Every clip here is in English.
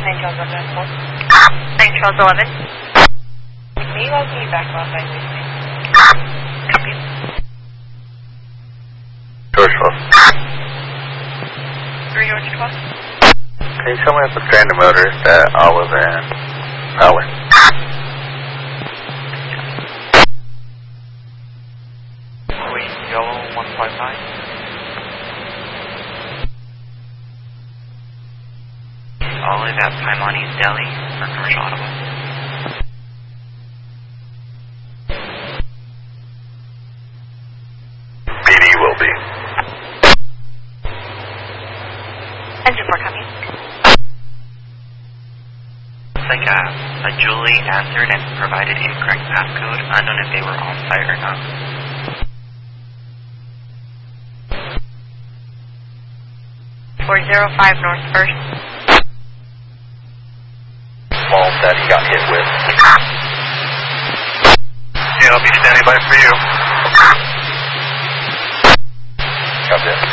Charles 11. 9 Charles 11. May you log me back off by listening? Copy. George 12. 3 George 12. Can you tell me if the stranded motorist at Olive and Fowler? Queen Yellow 159. Olive at Paimani's Deli for commercial automobile. BD will be. Engine 4 coming. Looks like a Julie answered and provided incorrect passcode. Unknown if they were on site or not. .405 North 1st. Mall that he got hit with. Yeah, I'll be standing by for you. Copy that.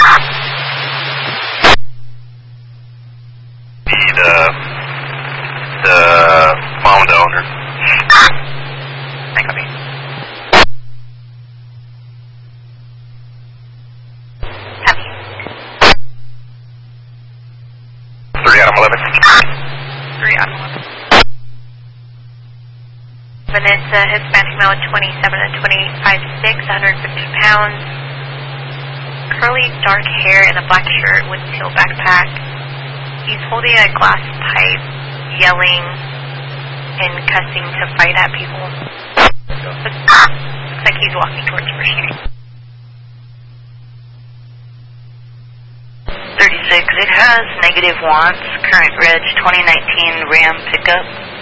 The mom of the owner. Copy. Copy. 3 Adam 11. 3 out of 11. Vanessa, Hispanic male, 27 to 28, 5'6", 150 pounds. Curly dark hair and a black shirt with teal backpack. He's holding a glass pipe, yelling and cussing to fight at people. Looks like he's walking towards First Street. 36, it has negative wants, current reg 2019 Ram pickup.